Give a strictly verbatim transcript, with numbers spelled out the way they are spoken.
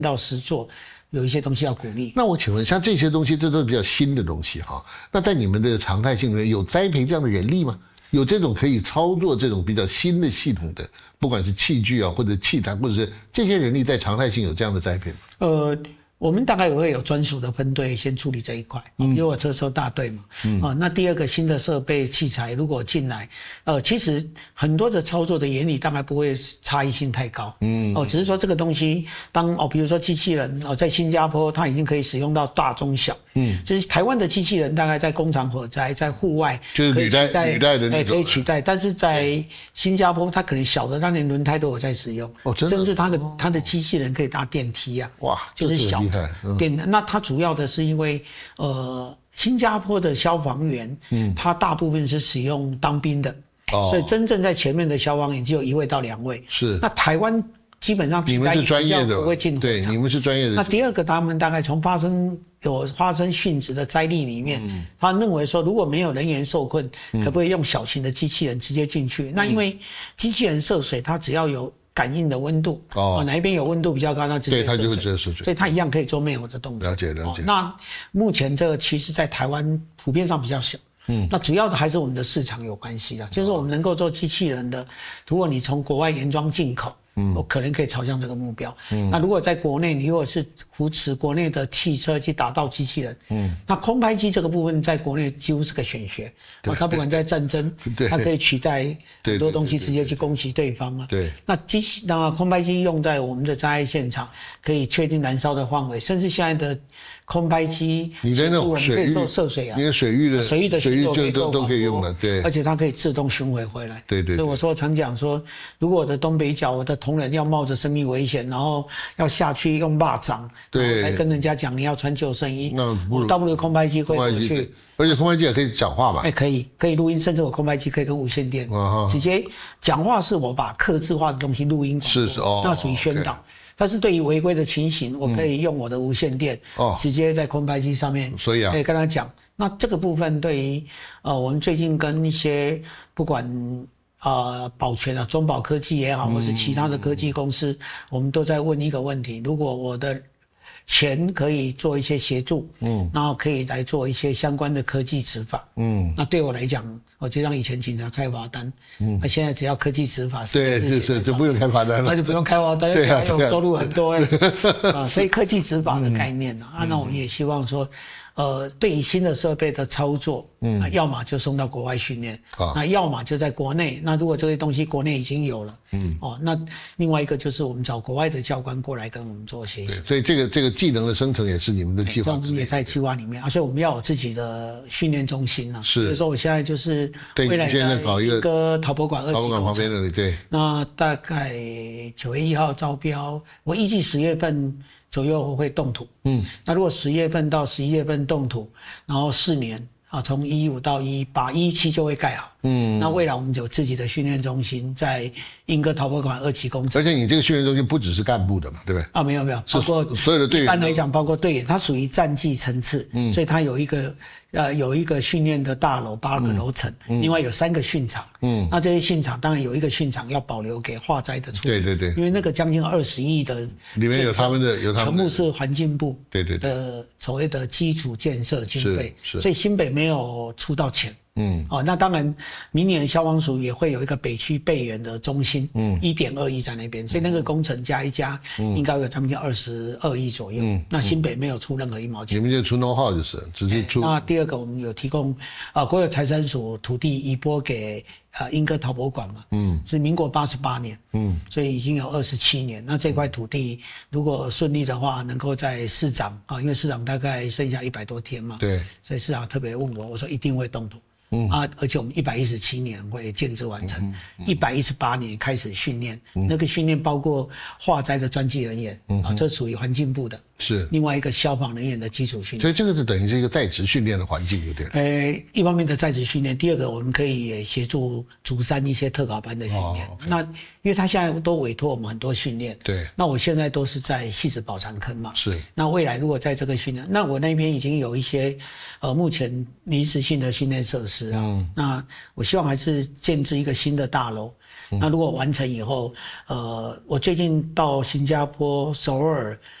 到实作，有一些东西要鼓励。 那我请问，像这些东西，这都是比较新的东西哈。那在你们的常态性里面，有栽培这样的人力吗？有这种可以操作这种比较新的系统的，不管是器具啊，或者器材，或者是这些人力在常态性有这样的栽培吗？ 呃。我们大概也会有专属的分队先处理这一块，因为我特搜大队嘛。嗯、啊，那第二个新的设备器材如果进来，呃，其实很多的操作的原理大概不会差异性太高。嗯，哦，只是说这个东西当哦，比如说机器人哦，在新加坡它已经可以使用到大中小。嗯，就是台湾的机器人大概在工厂火灾、在户外就是履带履带的那种， 可以取代，但是在新加坡它可能小的那连轮胎都有在使用。 哦，真的， 甚至它的它的机器人可以搭电梯啊。 哇， 就是小。 嗯、 电那它主要的是因为呃新加坡的消防员，嗯，他大部分是使用当兵的，哦，所以真正在前面的消防员只有一位到两位。 是。 那台湾基本上你们是专业的， 不会进火场， 对，你们是专业的。 那第二个，他们大概从发生有发生殉职的灾例里面，嗯、他认为说如果没有人员受困，嗯、可不可以用小型的机器人直接进去？嗯、那因为机器人涉水，它只要有感应的温度，哦，哪一边有温度比较高，那直接对，它就会直接涉水， 所以它一样可以做灭火的动作。 了解了解。 哦、那目前这个其实在台湾普遍上比较小，嗯，那主要的还是我们的市场有关系的，就是我们能够做机器人的，如果你从国外原装进口。嗯，我可能可以朝向这个目标。嗯，那如果在国内，你如果是扶持国内的汽车去打造机器人，嗯，那空拍机这个部分在国内几乎是个显学。哦，它不管在战争，它可以取代很多东西，直接去攻击对方啊。 对， 那机器那空拍机用在我们的灾害现场，可以确定燃烧的范围，甚至现在的空拍机， 你的那种水域涉水啊， 你的水域的水域的水域就都都可以用了，对， 而且它可以自动巡回回来。 对 对, 对。 所以我说常讲说，如果我的东北角，我的同仁要冒着生命危险，然后要下去用蚂蚱， 对， 才跟人家讲你要穿救生衣， 那我倒不如空拍机会回去。 而且空拍机也可以讲话吧？ 哎，可以，可以录音，甚至我空拍机可以跟无线电， 哦、 直接讲话是我把客制化的东西录音广播， 是是哦， 那属于宣导。Okay. 但是对于违规的情形，我可以用我的无线电，嗯、直接在空拍机上面， 所以啊， 可以跟他讲。那这个部分对于呃，我们最近跟一些不管呃保全啊，中保科技也好，或是其他的科技公司，嗯、我们都在问一个问题：如果我的钱可以做一些协助，嗯，然后可以来做一些相关的科技执法，嗯，那对我来讲，我就让以前警察开罚单，嗯，那现在只要科技执法， 对，就是就不用开罚单了， 那就不用开罚单， 对啊， 有收入很多哎，啊，所以科技执法的概念呢，啊，那我们也希望说。呃，对于新的设备的操作，嗯，要么就送到国外训练，啊，那要么就在国内。那如果这些东西国内已经有了，嗯，哦，那另外一个就是我们找国外的教官过来跟我们做学习。 所以这个这个技能的生成也是你们的计划之内， 也在计划里面啊。所以我们要有自己的训练中心啊。 是， 比如说我现在就是未来现在搞一个陶博馆二期陶博馆旁边那里，对。 那大概九月一号招标，我预计十月份。左右会动土，嗯，那如果十月份到十一月份动土，然后四年啊，从一五到一八一七就会盖好，嗯，那未来我们有自己的训练中心在英歌陶博馆二期工程， 而且你这个训练中心不只是干部的嘛，对不对？ 啊，没有没有，包括所有的队员， 一般来讲包括队员，它属于战绩层次，嗯，所以它有一个呃有一个训练的大楼八个楼层，嗯，另外有三个训场，嗯，那这些训场当然有一个训场要保留给化灾的处理， 对对对， 因为那个将近二十亿的里面有他们的有他们全部是环境部对对的所谓的基础建设经费， 是， 所以新北没有出到钱。 嗯， 哦，那当然，明年消防署也会有一个北区备援的中心，嗯，一点二亿在那边，所以那个工程加一加，嗯，应该有将近二十二亿左右。嗯，那新北没有出任何一毛钱， 你们就出 know how 就是，只是出。 那第二个，我们有提供啊，国有财产署土地移拨给呃英歌陶博馆嘛，嗯，是民国八十八年，嗯，所以已经有二十七年。那这块土地如果顺利的话，能够在市长啊，因为市长大概剩下一百多天嘛， 对， 所以市长特别问我，我说一定会动土。嗯啊，而且我们一百一十七年会建制完成，一百一十八年开始训练，嗯、那个训练包括化灾的专技人员，嗯、啊，这属于环境部的， 是另外一个消防人员的基础训练， 所以这个是等于是一个在职训练的环境，有点。 呃，一方面的在职训练，第二个我们可以也协助竹山一些特考班的训练。哦 okay、那因为他现在都委托我们很多训练， 对， 那我现在都是在汐止宝长坑嘛， 是。 那未来如果在这个训练，那我那边已经有一些呃目前临时性的训练设施。嗯，那我希望还是建置一个新的大楼。嗯、那如果完成以后，呃，我最近到新加坡、首尔、